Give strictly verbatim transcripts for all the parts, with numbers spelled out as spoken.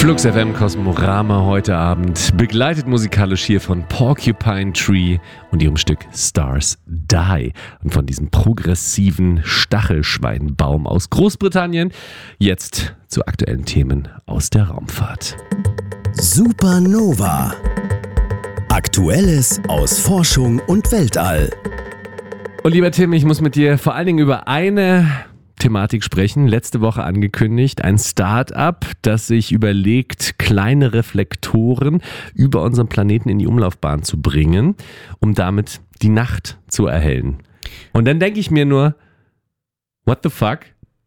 Flux F M Kosmorama heute Abend, begleitet musikalisch hier von Porcupine Tree und ihrem Stück Stars Die und von diesem progressiven Stachelschweinbaum aus Großbritannien. Jetzt zu aktuellen Themen aus der Raumfahrt. Supernova. Aktuelles aus Forschung und Weltall. Und lieber Tim, ich muss mit dir vor allen Dingen über eine Thematik sprechen. Letzte Woche angekündigt, ein Start-up, das sich überlegt, kleine Reflektoren über unseren Planeten in die Umlaufbahn zu bringen, um damit die Nacht zu erhellen. Und dann denke ich mir nur, what the fuck?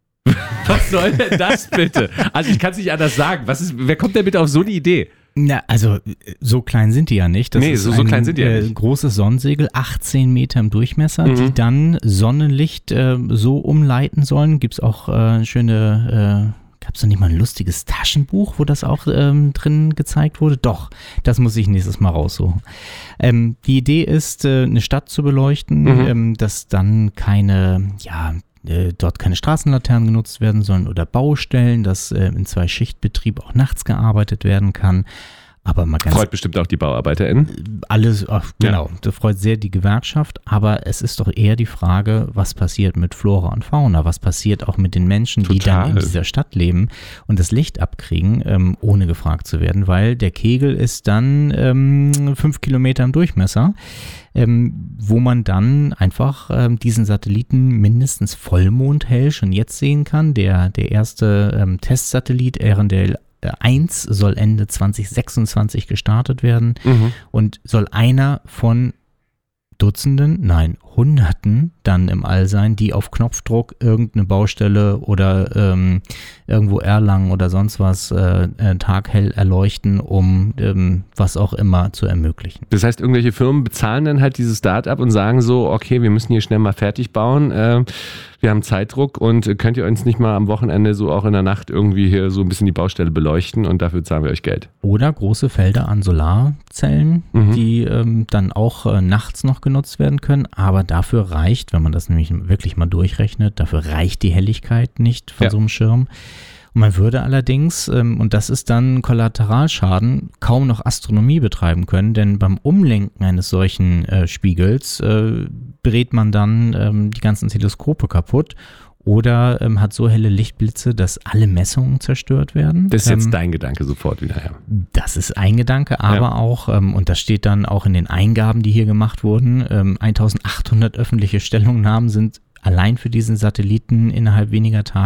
Was soll denn das bitte? Also ich kann es nicht anders sagen. Was ist, wer kommt denn bitte auf so eine Idee? Na, also so klein sind die ja nicht. Das nee, ist so, so ein klein sind die ja äh, nicht. großes Sonnensegel, achtzehn Meter im Durchmesser, Mhm. die dann Sonnenlicht äh, so umleiten sollen. Gibt es auch äh, schöne, äh, gab es da nicht mal ein lustiges Taschenbuch, wo das auch ähm, drin gezeigt wurde? Doch, das muss ich nächstes Mal raussuchen. Ähm, die Idee ist, äh, eine Stadt zu beleuchten, Mhm. ähm, dass dann keine, ja, äh, dort keine Straßenlaternen genutzt werden sollen oder Baustellen, dass äh, in Zwei-Schicht-Betrieb auch nachts gearbeitet werden kann. Aber mal ganz Freut bestimmt auch die BauarbeiterInnen. alles, ach, genau, das freut sehr die Gewerkschaft, aber es ist doch eher die Frage, was passiert mit Flora und Fauna, was passiert auch mit den Menschen, die Total. dann in dieser Stadt leben und das Licht abkriegen, ähm, ohne gefragt zu werden, weil der Kegel ist dann ähm, fünf Kilometer im Durchmesser, ähm, wo man dann einfach ähm, diesen Satelliten mindestens vollmondhell schon jetzt sehen kann. Der, der erste ähm, Testsatellit, R N D L eins, soll Ende zwanzig sechsundzwanzig gestartet werden Mhm. und soll einer von Dutzenden, nein, Hunderten dann im All sein, die auf Knopfdruck irgendeine Baustelle oder ähm, irgendwo Erlangen oder sonst was äh, äh, taghell erleuchten, um ähm, was auch immer zu ermöglichen. Das heißt, irgendwelche Firmen bezahlen dann halt dieses Start-up und sagen so, okay, wir müssen hier schnell mal fertig bauen, äh, wir haben Zeitdruck und äh, könnt ihr uns nicht mal am Wochenende so auch in der Nacht irgendwie hier so ein bisschen die Baustelle beleuchten und dafür zahlen wir euch Geld. Oder große Felder an Solarzellen, Mhm. die ähm, dann auch äh, nachts noch genutzt werden können, aber dafür reicht, wenn man das nämlich wirklich mal durchrechnet, dafür reicht die Helligkeit nicht von Ja. so einem Schirm. Und man würde allerdings, ähm, und das ist dann Kollateralschaden, kaum noch Astronomie betreiben können, denn beim Umlenken eines solchen äh, Spiegels äh, dreht man dann ähm, die ganzen Teleskope kaputt oder ähm, hat so helle Lichtblitze, dass alle Messungen zerstört werden. Das ist jetzt Ähm, dein Gedanke sofort wieder, ja. Das ist ein Gedanke, aber Ja. auch, ähm, und das steht dann auch in den Eingaben, die hier gemacht wurden, ähm, eintausendachthundert öffentliche Stellungnahmen sind allein für diesen Satelliten innerhalb weniger Tage